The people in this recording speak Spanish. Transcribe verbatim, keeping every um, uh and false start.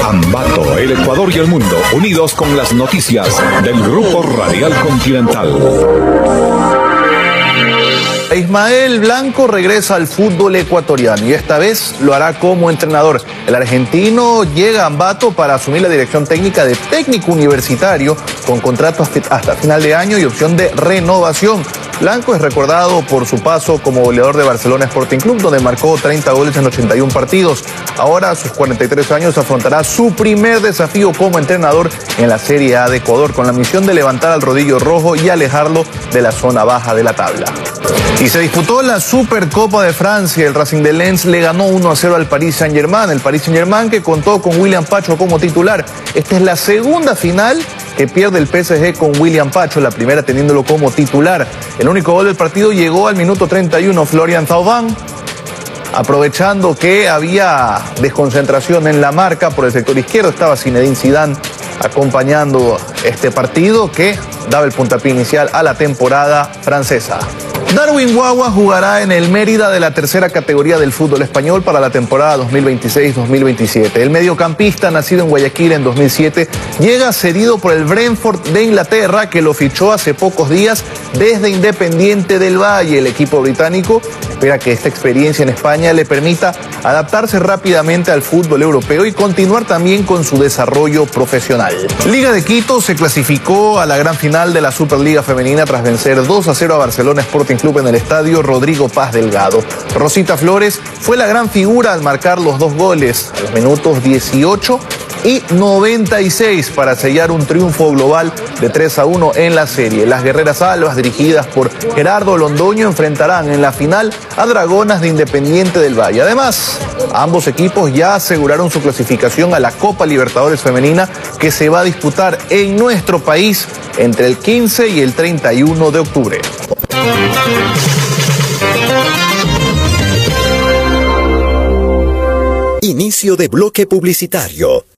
Ambato, el Ecuador y el mundo, unidos con las noticias del Grupo Radial Continental. Ismael Blanco regresa al fútbol ecuatoriano y esta vez lo hará como entrenador. El argentino llega a Ambato para asumir la dirección técnica de técnico universitario con contrato hasta final de año y opción de renovación. Blanco es recordado por su paso como goleador de Barcelona Sporting Club, donde marcó treinta goles en ochenta y un partidos. Ahora, a sus cuarenta y tres años, afrontará su primer desafío como entrenador en la Serie A de Ecuador, con la misión de levantar al rodillo rojo y alejarlo de la zona baja de la tabla. Y se disputó la Supercopa de Francia. El Racing de Lens le ganó uno a cero al Paris Saint-Germain. El Paris Saint-Germain que contó con William Pacho como titular. Esta es la segunda final que pierde el P S G con William Pacho, la primera teniéndolo como titular. El único gol del partido llegó al minuto treinta y uno. Florian Thauvin, aprovechando que había desconcentración en la marca por el sector izquierdo, estaba Zinedine Zidane acompañando este partido que daba el puntapié inicial a la temporada francesa. Darwin Guagua jugará en el Mérida de la tercera categoría del fútbol español para la temporada dos mil veintiséis dos mil veintisiete. El mediocampista, nacido en Guayaquil en dos mil siete, llega cedido por el Brentford de Inglaterra, que lo fichó hace pocos días desde Independiente del Valle. El equipo británico espera que esta experiencia en España le permita adaptarse rápidamente al fútbol europeo y continuar también con su desarrollo profesional. Liga de Quito se clasificó a la gran final de la Superliga Femenina tras vencer dos a cero a Barcelona Sporting Club en el estadio Rodrigo Paz Delgado. Rosita Flores fue la gran figura al marcar los dos goles a los minutos dieciocho y noventa y seis para sellar un triunfo global de tres a uno en la serie. Las guerreras albas, dirigidas por Gerardo Londoño, enfrentarán en la final a Dragonas de Independiente del Valle. Además, ambos equipos ya aseguraron su clasificación a la Copa Libertadores Femenina, que se va a disputar en nuestro país entre el quince y el treinta y uno de octubre. Inicio de bloque publicitario.